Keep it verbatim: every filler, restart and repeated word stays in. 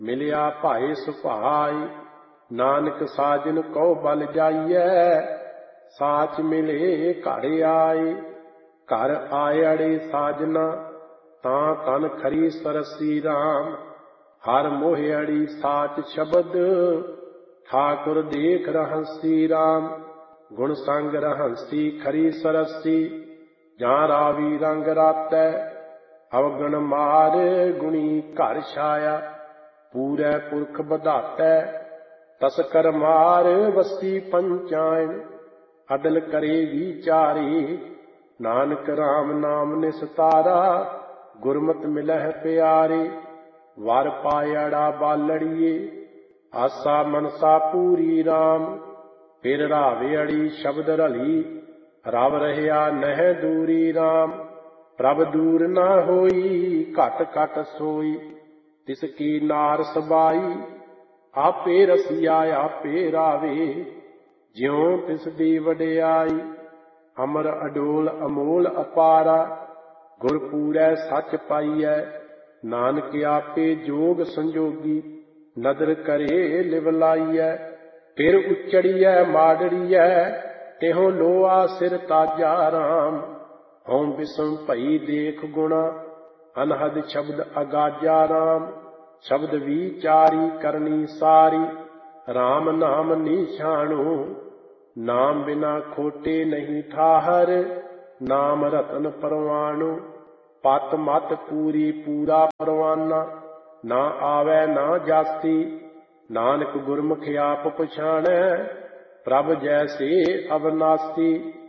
मिलिया भाई सुभाई। नानक साजन कौ बल जाइए, साच मिले घर आए। घर आए अड़े साजना, तां तन खरी सरसी राम। हर मोह अड़ी साच शब्द, ठाकुर देख रहंसी राम। गुण संग रहंसी खरी सरसी, जां रावी रंग रातै। अवगण मार गुणी घर छाया, पूरै पुरख बधातै। तस्कर मार वसी पंचायन, अदल करे विचारी। नानक राम नाम निस्तारा, गुरमत मिलह प्यारे। वर पायड़ा बालड़िए, आसा मनसा पूरी राम। फिर रावे अड़ी शब्द रली, रव रहया नह दूरी राम। प्रभ दूर न होई, घट घट सोई। तिसकी नार सबाई, आपे रसिया आपे रावे। ज्यों तिस दी वडियाई, अमर अडोल अमोल अपारा। गुर पूरै सच पाइयै, नानक आपे जोग संजोगी। नदर करे लिव लाइयै, फिर उचड़ियै माडड़ियै। तेहो लोआ सिर ताजा राम। हों बिसम भई देख गुणा, अनहद शब्द अगाजा राम। शब्द विचारी करनी सारी, राम नाम निछाणो। नाम बिना खोटे नहीं ठाहर, नाम रतन परवाणो। पत मत पूरी पूरा परवाना, ना आवे ना जासी। नानक गुरमुख आप पछाणै, प्रभ जैसे अविनासी।